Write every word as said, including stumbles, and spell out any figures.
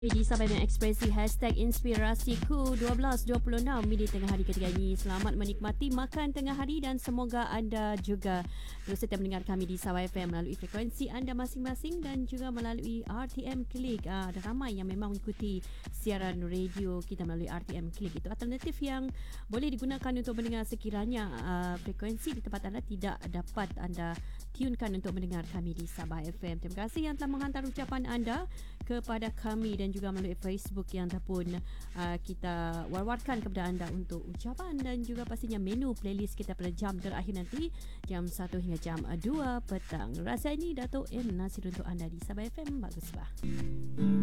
Di Sabah dan Ekspresi Hashtag Inspirasiku dua belas dua puluh enam minit tengah hari ketiga ini. Selamat menikmati makan tengah hari dan semoga anda juga terus setia mendengar kami di Sabah F M melalui frekuensi anda masing-masing dan juga melalui R T M Klik. Ah, ada ramai yang memang mengikuti siaran radio kita melalui R T M Klik. Itu alternatif yang boleh digunakan untuk mendengar sekiranya uh, frekuensi di tempat anda tidak dapat anda tunekan untuk mendengar kami di Sabah F M. Terima kasih yang telah menghantar ucapan anda kepada kami dan juga melalui Facebook yang dah pun uh, kita war-warkan kepada anda untuk ucapan dan juga pastinya menu playlist kita pada jam terakhir nanti jam satu hingga jam dua petang. Rasa ini Dato' M Nasir untuk anda di Sabah F M. Bagus bah.